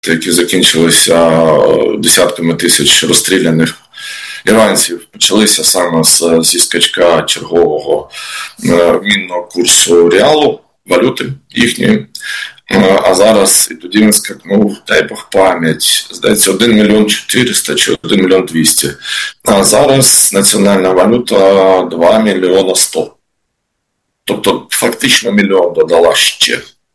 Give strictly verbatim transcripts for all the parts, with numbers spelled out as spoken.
які закінчилися десятками тисяч розстріляних іранців, почалися саме з, зі скачка чергового мінного курсу реалу, валюти їхньої. А зараз і тоді він скакнув, дай Бог пам'ять, здається, один мільйон чотириста чи один мільйон двісті. А зараз національна валюта два мільйона сто. Тобто фактично мільйон додала ще.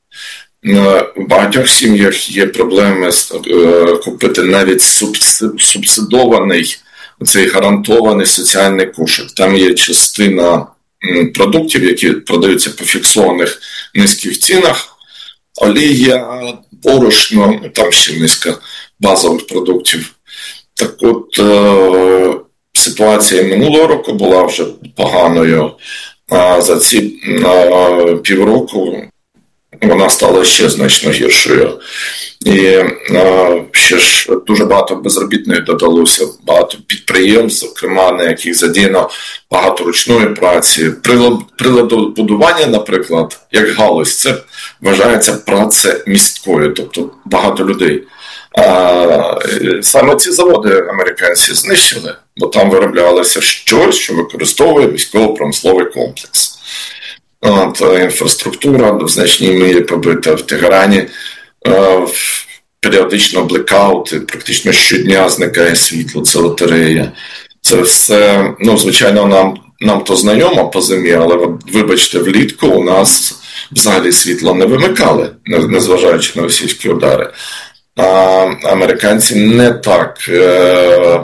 В багатьох сім'ях є проблеми купити навіть субсидований, цей гарантований соціальний кошик. Там є частина продуктів, які продаються по фіксованих низьких цінах. Олія, борошно, там ще низка базових продуктів. Так от, е- ситуація минулого року була вже поганою, а за ці е- півроку вона стала ще значно гіршою. І е- ще ж дуже багато безробітних додалося, багато підприємств, зокрема, на яких задіяно багато ручної праці. Приладобудування, наприклад, як галузь, це вважається працемісткою, тобто багато людей. А саме ці заводи американці знищили, бо там вироблялося щось, що використовує військово-промисловий комплекс. От, інфраструктура в значній мірі побита в Тегерані. Періодично блекаути, практично щодня зникає світло, це лотерея. Це все, ну, звичайно, нам, нам то знайомо по зимі, але, вибачте, влітку у нас взагалі світло не вимикали, незважаючи на російські удари. А американці не так е-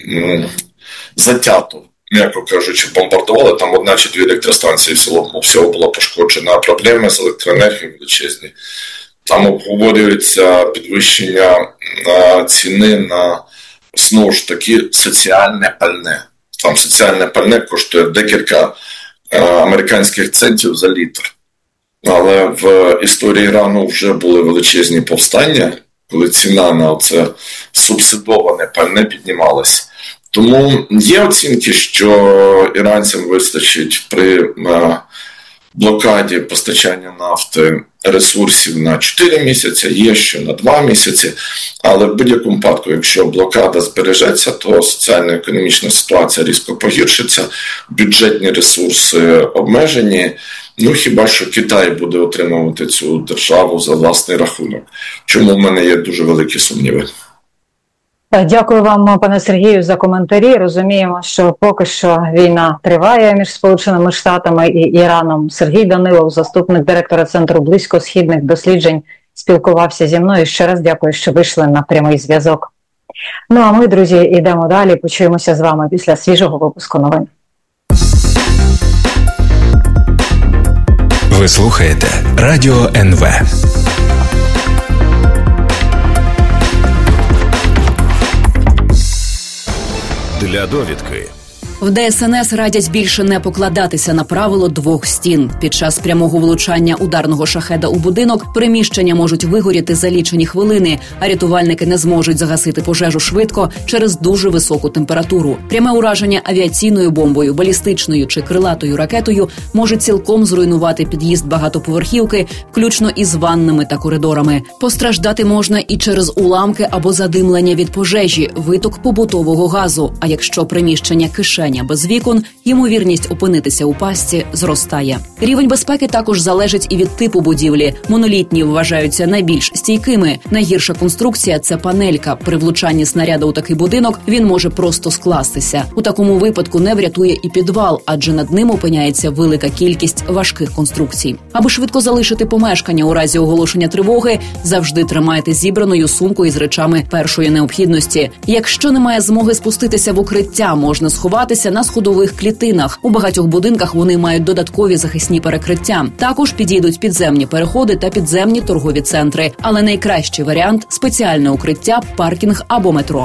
затято, м'яко кажучи, бомбардували. Там одна чи дві електростанції всього, всього було пошкоджено, а проблеми з електроенергією величезні. Там обговорюється підвищення а, ціни на, знову ж таки, соціальне пальне. Там соціальне пальне коштує декілька а, американських центів за літр. Але в історії Ірану вже були величезні повстання, коли ціна на це субсидоване пальне піднімалася. Тому є оцінки, що іранцям вистачить при а, блокаді постачання нафти ресурсів на чотири місяці, є що на два місяці, але в будь-якому випадку, якщо блокада збережеться, то соціально-економічна ситуація різко погіршиться, бюджетні ресурси обмежені, ну хіба що Китай буде отримувати цю державу за власний рахунок, чому в мене є дуже великі сумніви. Дякую вам, пане Сергію, за коментарі. Розуміємо, що поки що війна триває між Сполученими Штатами і Іраном. Сергій Данилов, заступник директора Центру близькосхідних досліджень, спілкувався зі мною. Ще раз дякую, що вийшли на прямий зв'язок. Ну а ми, друзі, йдемо далі. Почуємося з вами після свіжого випуску новин. Ви слухаєте Радіо ен ве. Для довідки. В Де Ес Ен Ес радять більше не покладатися на правило двох стін. Під час прямого влучання ударного шахеда у будинок приміщення можуть вигоріти за лічені хвилини, а рятувальники не зможуть загасити пожежу швидко через дуже високу температуру. Пряме ураження авіаційною бомбою, балістичною чи крилатою ракетою може цілком зруйнувати під'їзд багатоповерхівки, включно із ваннами та коридорами. Постраждати можна і через уламки або задимлення від пожежі, виток побутового газу. А якщо приміщення кишень без вікон, ймовірність опинитися у пастці зростає. Рівень безпеки також залежить і від типу будівлі. Монолітні вважаються найбільш стійкими. Найгірша конструкція – це панелька. При влучанні снаряду у такий будинок він може просто скластися. У такому випадку не врятує і підвал, адже над ним опиняється велика кількість важких конструкцій. Аби швидко залишити помешкання у разі оголошення тривоги, завжди тримайте зібраною сумку із речами першої необхідності. Якщо немає змоги спуститися в укриття, можна сховатися на сходових клітинах. У багатьох будинках вони мають додаткові захисні перекриття. Також підійдуть підземні переходи та підземні торгові центри. Але найкращий варіант – спеціальне укриття, паркінг або метро.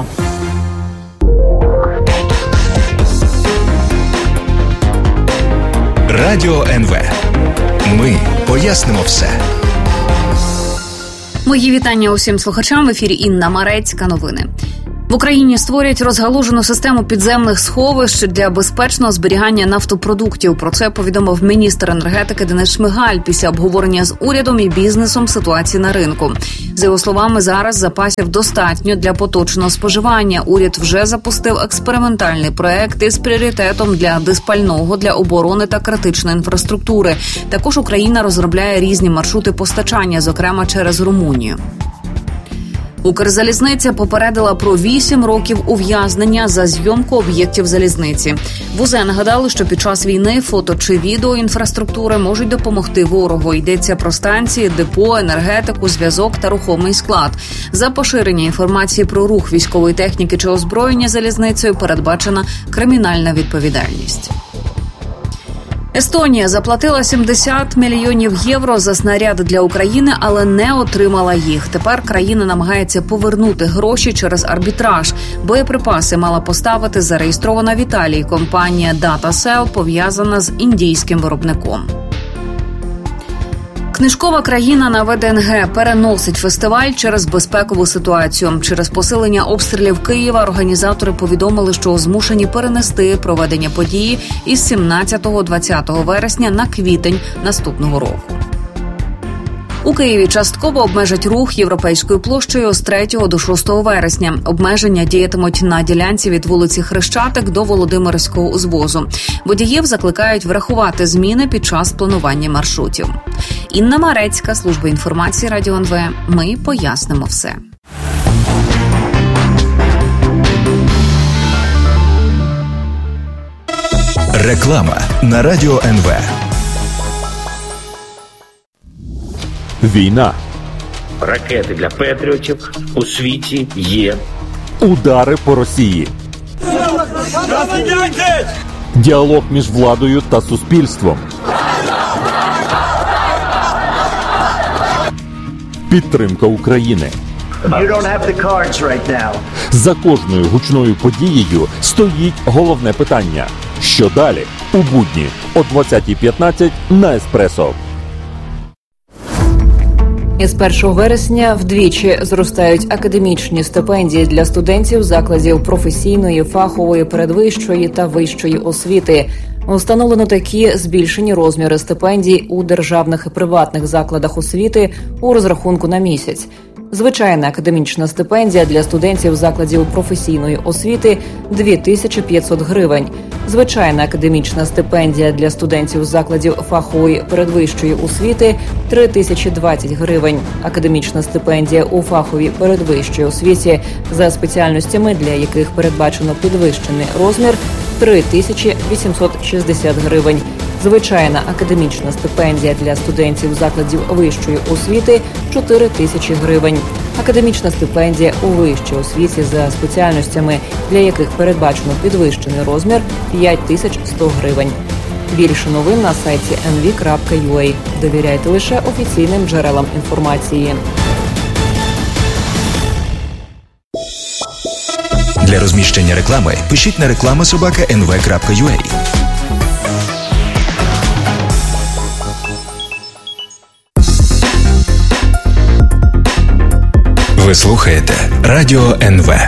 Радіо ен ве. Ми пояснимо все. Мої вітання усім слухачам. В ефірі Інна Марецька. Новини. В Україні створять розгалужену систему підземних сховищ для безпечного зберігання нафтопродуктів. Про це повідомив міністр енергетики Денис Шмигаль після обговорення з урядом і бізнесом ситуації на ринку. За його словами, зараз запасів достатньо для поточного споживання. Уряд вже запустив експериментальний проект із пріоритетом для диспального, для оборони та критичної інфраструктури. Також Україна розробляє різні маршрути постачання, зокрема через Румунію. Укрзалізниця попередила про вісім років ув'язнення за зйомку об'єктів залізниці. В УЗ нагадали, що під час війни фото чи відео інфраструктури можуть допомогти ворогу. Йдеться про станції, депо, енергетику, зв'язок та рухомий склад. За поширення інформації про рух військової техніки чи озброєння залізницею передбачена кримінальна відповідальність. Естонія заплатила сімдесят мільйонів євро за снаряди для України, але не отримала їх. Тепер країна намагається повернути гроші через арбітраж. Боєприпаси мала поставити зареєстрована в Італії компанія DataCell, пов'язана з індійським виробником. Книжкова країна на ВДНГ переносить фестиваль через безпекову ситуацію. Через посилення обстрілів Києва організатори повідомили, що змушені перенести проведення події із сімнадцятого-двадцятого вересня на квітень наступного року. У Києві частково обмежать рух Європейською площею з третього до шостого вересня. Обмеження діятимуть на ділянці від вулиці Хрещатик до Володимирського узвозу. Водіїв закликають врахувати зміни під час планування маршрутів. Інна Марецька, служба інформації Радіо ен ве. Ми пояснимо все. Реклама на Радіо ен ве. Війна. Ракети для патріотів у світі є. Удари по Росії. Діалог між владою та суспільством. Підтримка України. You don't have the cards right now. За кожною гучною подією стоїть головне питання. Що далі? У будні о двадцятій п'ятнадцять на Еспресо. Із першого вересня вдвічі зростають академічні стипендії для студентів закладів професійної, фахової, передвищої та вищої освіти. Встановлено такі збільшені розміри стипендій у державних і приватних закладах освіти у розрахунку на місяць. Звичайна академічна стипендія для студентів закладів професійної освіти – дві тисячі п'ятсот гривень. Звичайна академічна стипендія для студентів закладів фахової передвищої освіти – три тисячі двадцять гривень. Академічна стипендія у фаховій передвищій освіті за спеціальностями, для яких передбачено підвищений розмір – три тисячі вісімсот шістдесят гривень. Звичайна академічна стипендія для студентів закладів вищої освіти – чотири тисячі гривень. Академічна стипендія у вищій освіті за спеціальностями, для яких передбачено підвищений розмір – п'ять тисяч сто гривень. Більше новин на сайті ен ві крапка ю а. Довіряйте лише офіційним джерелам інформації. Для розміщення реклами пишіть на реклама собака ен ве крапка ю а. Ви слухаєте Радіо ен ве.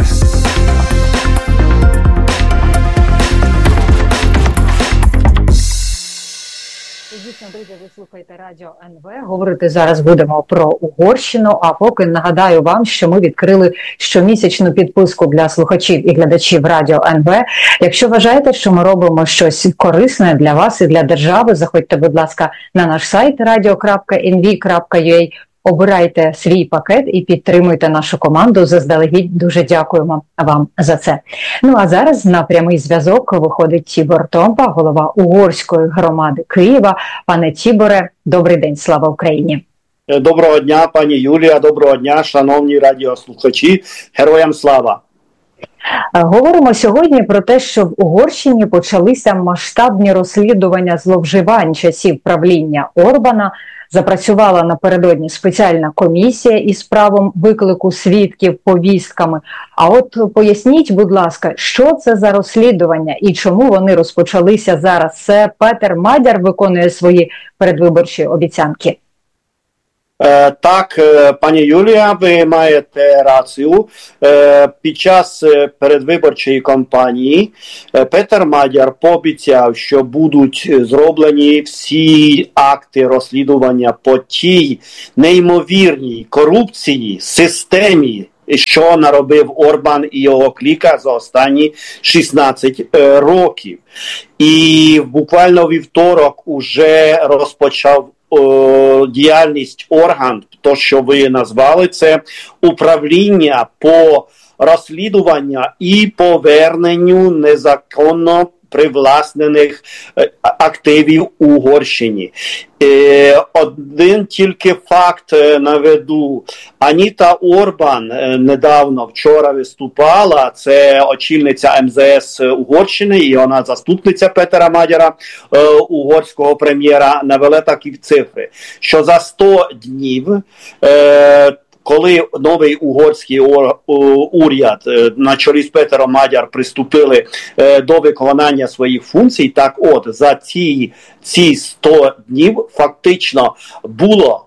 Дійсно, друзі, ви слухаєте Радіо ен ве. Говорити зараз будемо про Угорщину, а поки нагадаю вам, що ми відкрили щомісячну підписку для слухачів і глядачів Радіо ен ве. Якщо вважаєте, що ми робимо щось корисне для вас і для держави, заходьте, будь ласка, на наш сайт радіо крапка ен ві крапка ю а. Обирайте свій пакет і підтримуйте нашу команду. Заздалегідь дуже дякуємо вам за це. Ну а зараз на прямий зв'язок виходить Тібор Томпа, голова Угорської громади Києва. Пане Тіборе, добрий день, слава Україні! Доброго дня, пані Юлія, доброго дня, шановні радіослухачі, героям слава! Говоримо сьогодні про те, що в Угорщині почалися масштабні розслідування зловживань часів правління Орбана. Запрацювала напередодні спеціальна комісія із правом виклику свідків повістками. А от поясніть, будь ласка, що це за розслідування і чому вони розпочалися зараз? Це Петер Мадяр виконує свої передвиборчі обіцянки? Так, пані Юлія, ви маєте рацію. Під час передвиборчої кампанії Петер Мадяр пообіцяв, що будуть зроблені всі акти розслідування по тій неймовірній корупції, системі, що наробив Орбан і його кліка за останні шістнадцять е, років. І буквально вівторок уже розпочав о, діяльність орган, то, що ви назвали, це управління по розслідуванню і поверненню незаконно привласнених активів у Угорщині. Е, один тільки факт наведу. Аніта Орбан недавно, вчора виступала, це очільниця ем зе ес Угорщини, і вона заступниця Петера Мадяра, е, угорського прем'єра, навела такі цифри, що за сто днів е, коли новий угорський уряд на чолі з Петером Мадяр приступили до виконання своїх функцій, так от за ці, ці сто днів фактично було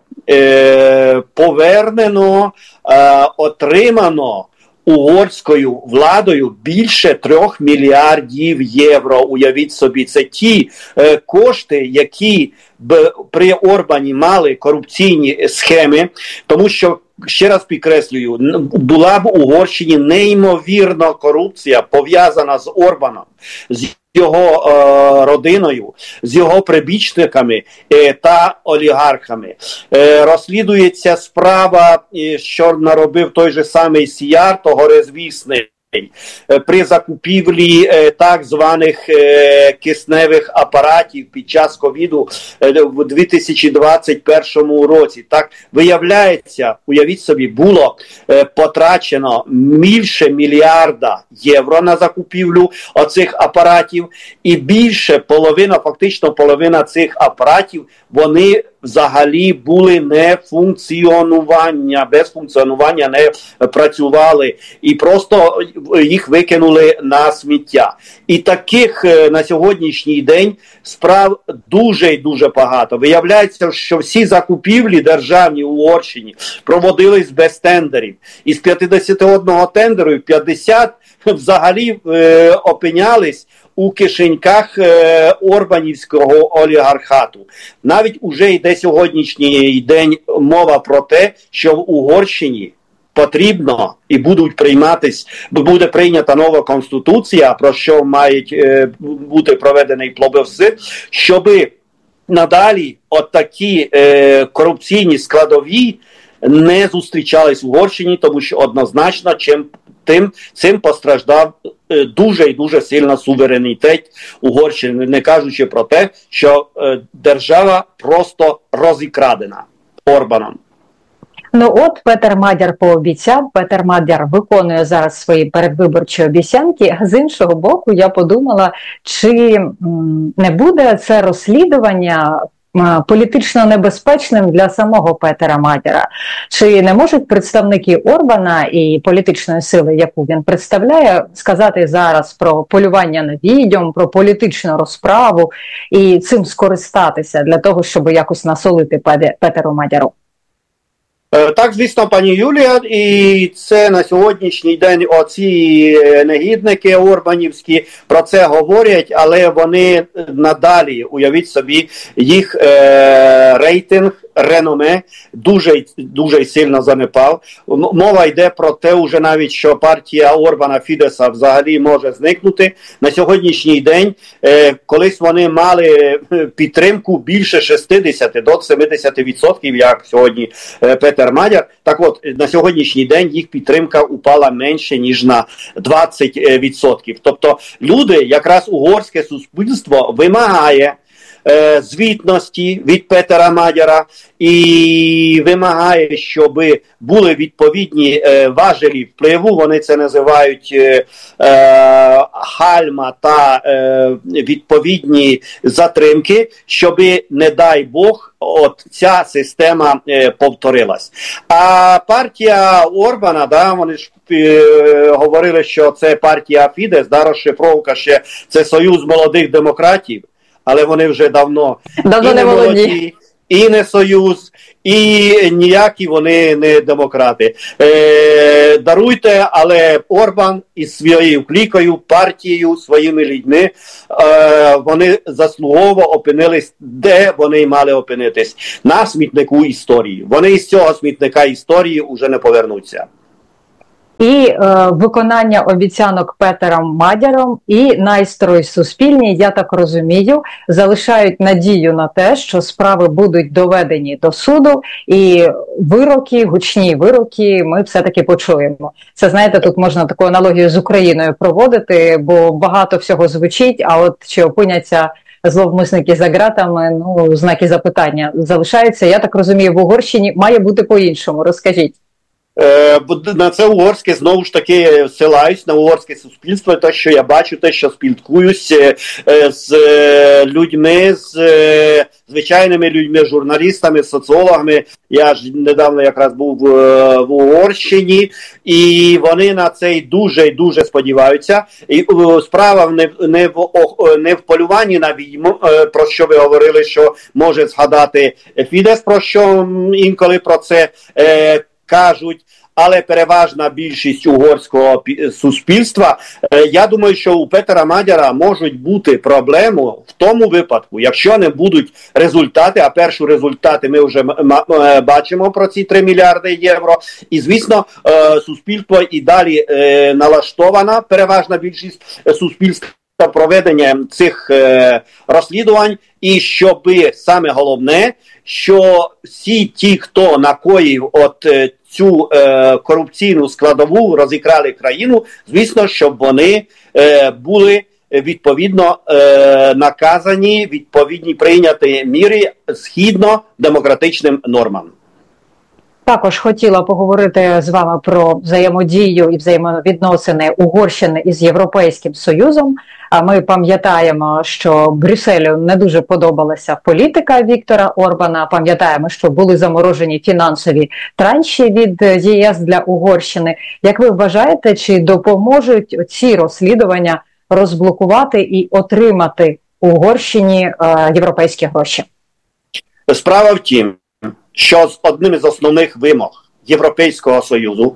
е, повернено, е, отримано угорською владою більше трьох мільярдів євро. Уявіть собі, це ті е, кошти, які б при Орбані мали корупційні схеми, тому що, ще раз підкреслюю, була б у Угорщині неймовірна корупція, пов'язана з Орбаном, з його е, родиною, з його прибічниками е, та олігархами. Е, розслідується справа, е, що наробив той же самий Сіяр, того горизвісний, при закупівлі е, так званих е, кисневих апаратів під час ковіду е, в дві тисячі двадцять першому році. Так, виявляється, уявіть собі, було е, потрачено більше мільярда євро на закупівлю оцих апаратів, і більше половина, фактично половина цих апаратів, вони взагалі були не функціонування, без функціонування не працювали і просто їх викинули на сміття. І таких на сьогоднішній день справ дуже і дуже багато. Виявляється, що всі закупівлі державні у Угорщині проводились без тендерів. Із п'ятдесят один тендеру п'ятдесят взагалі е, опинялись у кишеньках е, орбанівського олігархату. Навіть уже йде сьогоднішній день мова про те, що в Угорщині потрібно і будуть прийматись, буде прийнята нова конституція, про що мають е, бути проведений плебісцит, щоби надалі от такі е, корупційні складові не зустрічались в Угорщині, тому що однозначно чим Тим, цим постраждав е, дуже і дуже сильно суверенітет Угорщини, не кажучи про те, що е, держава просто розікрадена Орбаном. Ну от Петер Мадяр пообіцяв, Петер Мадяр виконує зараз свої передвиборчі обіцянки. З іншого боку, я подумала, чи м, не буде це розслідування політично небезпечним для самого Петера Мадяра? Чи не можуть представники Орбана і політичної сили, яку він представляє, сказати зараз про полювання на відьом, про політичну розправу і цим скористатися для того, щоб якось насолити Петеру Мадяру? Так, звісно, пані Юлія, і це на сьогоднішній день оці негідники орбанівські про це говорять, але вони надалі, уявіть собі, їх е, рейтинг, реноме дуже, дуже сильно занепав. Мова йде про те, уже навіть, що партія Орбана Фідеса взагалі може зникнути. На сьогоднішній день, е, колись вони мали підтримку більше шістдесят до сімдесят відсотків, як сьогодні е, Петер Мадяр. Так от, на сьогоднішній день їх підтримка упала менше, ніж на двадцять відсотків. Тобто люди, якраз угорське суспільство вимагає е, звітності від Петера Мадяра і вимагає, щоб були відповідні е, важелі впливу, вони це називають е, е, гальма та е, відповідні затримки, щоб, не дай Бог, от ця система е, повторилась. А партія Орбана, да, вони ж е, говорили, що це партія Фідес, да, розшифровка ще, це Союз молодих демократів, але вони вже давно давно і не молоді, і не Союз, і ніякі вони не демократи. Е, даруйте, але Орбан із своєю клікою, партією, своїми людьми, е, вони заслугово опинились, де вони мали опинитись. На смітнику історії. Вони із цього смітника історії вже не повернуться. І е, виконання обіцянок Петером Мадяром і настрої суспільні, я так розумію, залишають надію на те, що справи будуть доведені до суду, і вироки, гучні вироки ми все-таки почуємо. Це, знаєте, тут можна таку аналогію з Україною проводити, бо багато всього звучить, а от чи опиняться зловмисники за ґратами, ну, знаки запитання залишаються. Я так розумію, в Угорщині має бути по-іншому. Розкажіть. На це угорське, знову ж таки, ссилаюсь на угорське суспільство, те, що я бачу, те, що спілкуюсь з людьми, з звичайними людьми, журналістами, соціологами. Я ж недавно якраз був в Угорщині, і вони на це дуже і дуже сподіваються. І справа не, не, в, не в полюванні на відьму, про що ви говорили, що може згадати Фідес, про що інколи про це кажуть, але переважна більшість угорського суспільства, я думаю, що у Петера Мадяра можуть бути проблеми в тому випадку, якщо не будуть результати, а перші результати ми вже бачимо про ці три мільярди євро, і, звісно, суспільство і далі налаштована, переважна більшість суспільства, проведення цих е, розслідувань, і щоб саме головне, що всі ті, хто накоїв от е, цю е, корупційну складову, розікрали країну, звісно, щоб вони е, були відповідно е, наказані, відповідні прийняті міри згідно демократичним нормам. Також хотіла поговорити з вами про взаємодію і взаємовідносини Угорщини із Європейським Союзом. А ми пам'ятаємо, що Брюсселю не дуже подобалася політика Віктора Орбана. Пам'ятаємо, що були заморожені фінансові транші від ЄС для Угорщини. Як ви вважаєте, чи допоможуть ці розслідування розблокувати і отримати Угорщині е, європейські гроші? Справа в тім, що з одним із основних вимог Європейського Союзу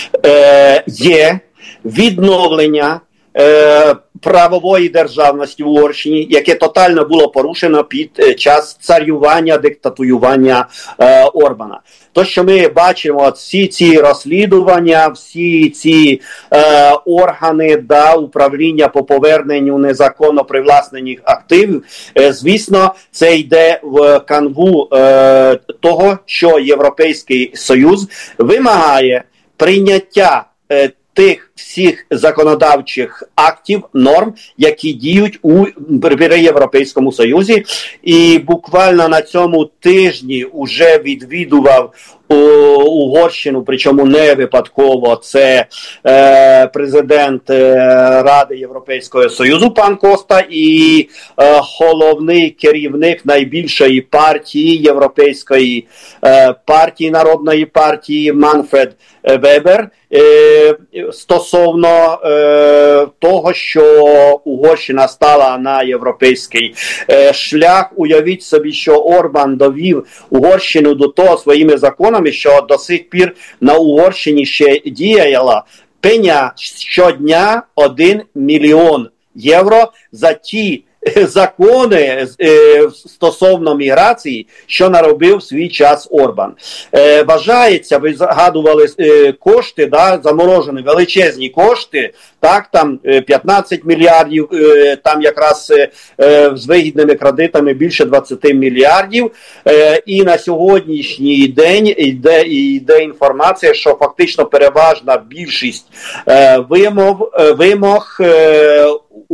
е, є відновлення е, правової державності в Угорщині, яке тотально було порушено під час царювання, диктатурювання е, Орбана. То, що ми бачимо, всі ці розслідування, всі ці е, органи да, управління по поверненню незаконно привласнених активів, е, звісно, це йде в канву е, того, що Європейський Союз вимагає прийняття е, тих всіх законодавчих актів, норм, які діють у Європейському Союзі. І буквально на цьому тижні вже відвідував Угорщину, причому не випадково, це е, президент е, Ради Європейського Союзу пан Коста і е, головний керівник найбільшої партії, Європейської е, партії, Народної партії Манфред Вебер, е, стосовно е, того, що Угорщина стала на європейський е, шлях. Уявіть собі, що Орбан довів Угорщину до того своїми законами, що до сих пір на Угорщині ще діяла пеня щодня один мільйон євро за ті закони е, стосовно міграції, що наробив в свій час Орбан. Е, вважається, ви згадували е, кошти, да, заморожені величезні кошти, так, там е, п'ятнадцять мільярдів, е, там якраз е, з вигідними кредитами більше двадцять мільярдів, е, і на сьогоднішній день йде, йде інформація, що фактично переважна більшість е, вимог, е, вимог е,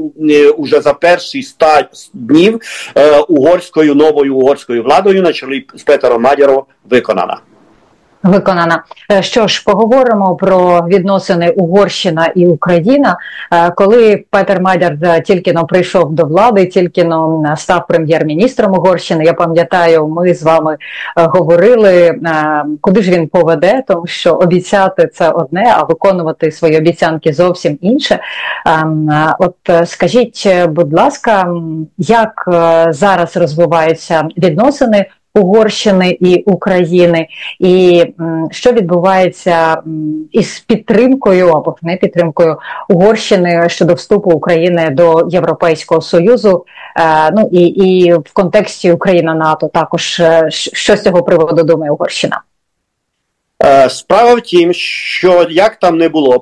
уже за перші ста днів е, угорською, новою угорською владою на чолі з Петером Мадяром виконана. Виконана. Що ж, поговоримо про відносини Угорщина і Україна. Коли Петер Мадяр тільки-но прийшов до влади, тільки-но став прем'єр-міністром Угорщини, я пам'ятаю, ми з вами говорили, куди ж він поведе, тому що обіцяти це одне, а виконувати свої обіцянки зовсім інше. От скажіть, будь ласка, як зараз розвиваються відносини Угорщини і України, і м, що відбувається м, із підтримкою або не підтримкою Угорщини щодо вступу України до Європейського Союзу, е, ну і, і в контексті Україна-НАТО також, е, що з цього приводу думає Угорщина? Справа в тім, що як там не було,